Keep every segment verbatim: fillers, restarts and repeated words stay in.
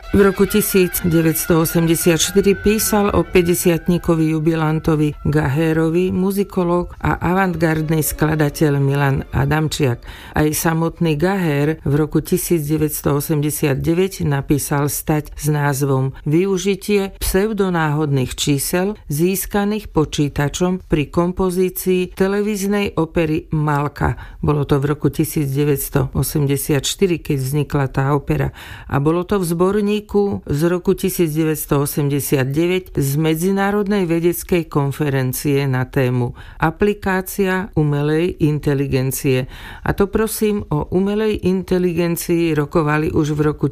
V roku devätnásťstoosemdesiatštyri písal o päťdesiatnikovi jubilantovi Gaherovi muzikológ a avantgardný skladateľ Milan Adamčiak. Aj samotný Gaher v roku devätnásťstoosemdesiatdeväť napísal stať s názvom Využitie pseudonáhodných čísel získaných počítačom pri kompozícii televíznej opery Malka. Bolo to v roku devätnásťstoosemdesiatštyri, keď vznikla tá opera. A bolo to v zborníku z roku devätnásťstoosemdesiatdeväť z Medzinárodnej vedeckej konferencie na tému Aplikácia umelej inteligencie. A to prosím, o umelej inteligencii rokovali už v roku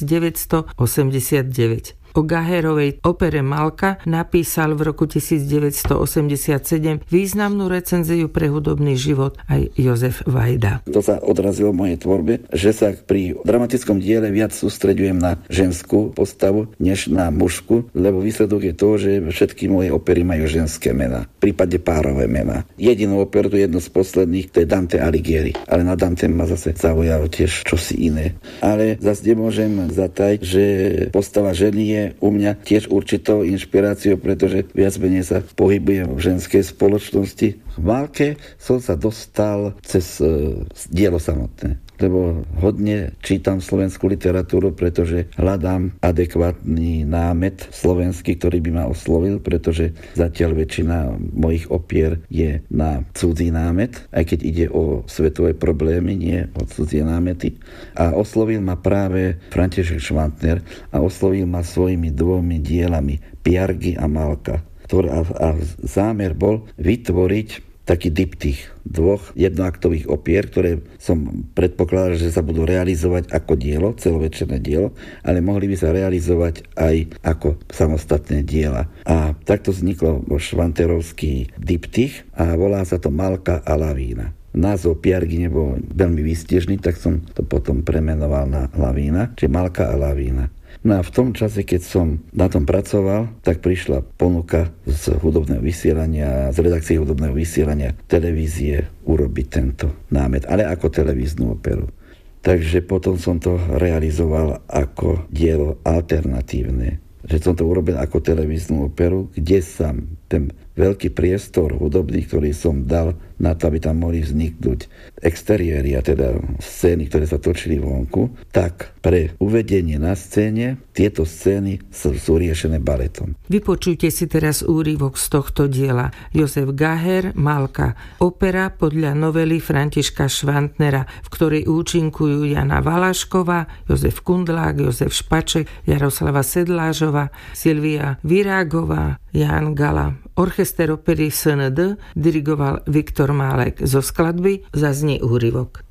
devätnásťstoosemdesiatdeväť. O Gaherovej opere Malka napísal v roku devätnásťstoosemdesiatsedem významnú recenziu pre hudobný život aj Jozef Vajda. To sa odrazilo v mojej tvorbe, že sa pri dramatickom diele viac sústreďujem na ženskú postavu, než na mužskú, lebo výsledok je to, že všetky moje opery majú ženské mená, v prípade párové mená. Jedinú operu, to jedno z posledných, to je Dante Alighieri, ale na Dante ma zase zaujalo tiež čosi iné. Ale zase nemôžem zatajiť, že postava ženy je u mňa tiež určitou inšpiráciou, pretože viac menej sa pohybujem v ženskej spoločnosti. V Malke som sa dostal cez uh, dielo samotné, lebo hodne čítam slovenskú literatúru, pretože hľadám adekvátny námet slovenský, ktorý by ma oslovil, pretože zatiaľ väčšina mojich opier je na cudzí námet, aj keď ide o svetové problémy, nie o cudzie námety. A oslovil ma práve František Švantner a oslovil ma svojimi dvomi dielami Piargy a Malka. A, a zámer bol vytvoriť taký diptych dvoch jednoaktových opier, ktoré som predpokladal, že sa budú realizovať ako dielo, celovečerné dielo, ale mohli by sa realizovať aj ako samostatné diela. A takto vzniklo švanterovský diptych a volá sa to Malka a Lavína. Názov Piargy nebol veľmi výstižný, tak som to potom premenoval na Lavína, čiže Malka a Lavína. No a v tom čase, keď som na tom pracoval, tak prišla ponuka z hudobného vysielania, z redakcie hudobného vysielania televízie urobiť tento námet, ale ako televíznu operu. Takže potom som to realizoval ako dielo alternatívne. Že som to urobil ako televíznu operu, kde sa ten veľký priestor hudobný, ktorý som dal na to, aby tam mohli vzniknúť exteriéry, a teda scény, ktoré sa točili vonku, tak pre uvedenie na scéne tieto scény sú, sú riešené baletom. Vypočujte si teraz úryvok z tohto diela. Jozef Gaher, Malka. Opera podľa novely Františka Švantnera, v ktorej účinkujú Jana Valašková, Jozef Kundlák, Jozef Špaček, Jaroslava Sedlážová, Silvia Virágová, Ján Gala. Orchester opery es en dé dirigoval Viktor Málek. Zo skladby zaznie úryvok.